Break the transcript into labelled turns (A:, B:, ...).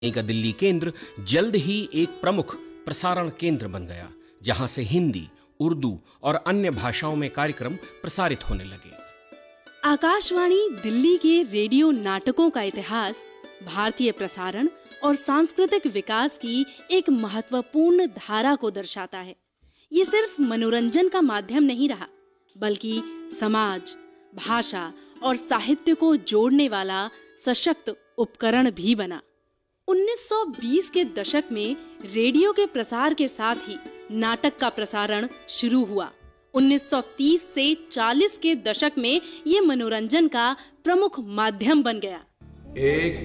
A: का दिल्ली केंद्र जल्द ही एक प्रमुख प्रसारण केंद्र बन गया, जहां से हिंदी, उर्दू और अन्य भाषाओं में कार्यक्रम प्रसारित होने लगे।
B: आकाशवाणी दिल्ली के रेडियो नाटकों का इतिहास भारतीय प्रसारण और सांस्कृतिक विकास की एक महत्वपूर्ण धारा को दर्शाता है। ये सिर्फ मनोरंजन का माध्यम नहीं रहा, बल्कि समाज, भाषा और साहित्य को जोड़ने वाला सशक्त उपकरण भी बना। 1920 के दशक में रेडियो के प्रसार के साथ ही नाटक का प्रसारण शुरू हुआ। 1930 से 40 के दशक में ये मनोरंजन का प्रमुख माध्यम बन गया।
C: एक